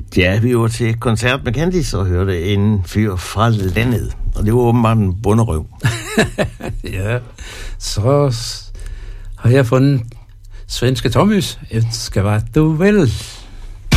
Ja, vi var til koncert med Candice og hørte en fyr fra landet, og det var åbenbart en bunderøv. Ja, så har jeg fundet Svenske Tommys. Ønsker hvad du vil.